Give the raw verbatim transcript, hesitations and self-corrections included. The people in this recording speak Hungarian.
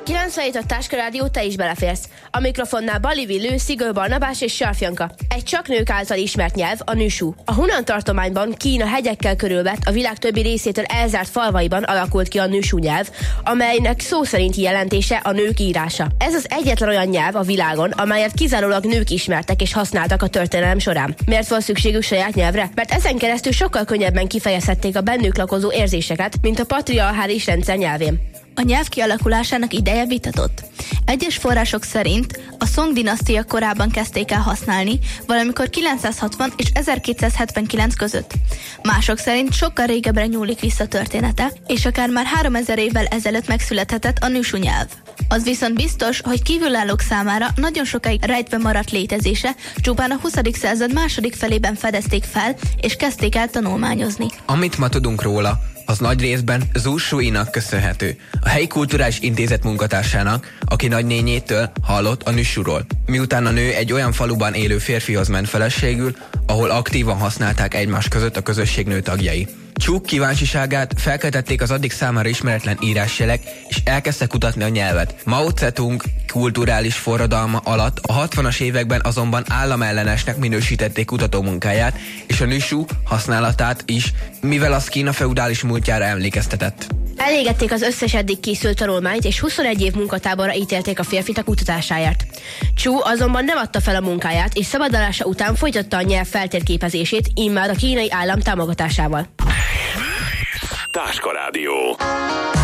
kilencvenhét a Táska Rádió, te is beleférsz. A mikrofonnál Bali Villő, Szigő Barnabás és Sarfjanka. Egy csak nők által ismert nyelv, a nüsú. A Hunan tartományban, Kína hegyekkel körülvett, a világ többi részétől elzárt falvaiban alakult ki a nüsú nyelv, amelynek szó szerinti jelentése a nők írása. Ez az egyetlen olyan nyelv a világon, amelyet kizárólag nők ismertek és használtak a történelem során. Miért volt szükségük saját nyelvre? Mert ezen keresztül sokkal könnyebben kifejezhették a bennük lakozó érzéseket, mint a patriarchális rendszer nyelvén. A nyelv kialakulásának ideje vitatott. Egyes források szerint a Song dinasztia korában kezdték el használni, valamikor kilencszázhatvan és ezerkétszázhetvenkilenc között. Mások szerint sokkal régebbre nyúlik vissza története, és akár már háromezer évvel ezelőtt megszülethetett a nüsú nyelv. Az viszont biztos, hogy kívülállók számára nagyon sokáig rejtve maradt létezése, csupán a huszadik század második felében fedezték fel, és kezdték el tanulmányozni. Amit ma tudunk róla, az nagy részben Zhu Shuinak köszönhető, a helyi kulturális intézet munkatársának, aki nagynényétől hallott a nüsúról. Miután a nő egy olyan faluban élő férfihoz ment feleségül, ahol aktívan használták egymás között a közösség nő tagjai. Chu kíváncsiságát felkeltették az addig számára ismeretlen írásjelek, és elkezdte kutatni a nyelvet. Mao Zedong kulturális forradalma alatt a hatvanas években azonban államellenesnek minősítették kutatómunkáját, és a nüsú használatát is, mivel az Kína feudális múltjára emlékeztetett. Elégették az összes eddig készült tanulmányt, és huszonegy év munkatáborra ítélték a férfit a kutatásáért. Chu azonban nem adta fel a munkáját, és szabadulása után folytatta a nyelv feltérképezését, immár a kínai állam támogatásával. Táska Rádió.